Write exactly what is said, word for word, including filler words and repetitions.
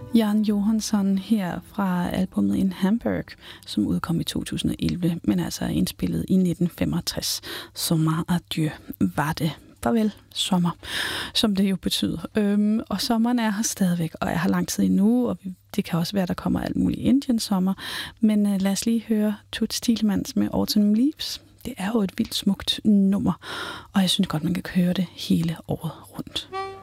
Jan Johansson her fra albumet In Hamburg, som udkom i to tusind og elleve, men altså er indspillet i nitten femogtres. Sommer adieu var det. Farvel, sommer, som det jo betyder. Øhm, og sommeren er her stadigvæk, og jeg har lang tid endnu, og det kan også være, der kommer alt muligt Indien-sommer. Men øh, lad os lige høre Toots Thielemans med Autumn Leaves. Det er jo et vildt smukt nummer, og jeg synes godt, man kan høre det hele året rundt.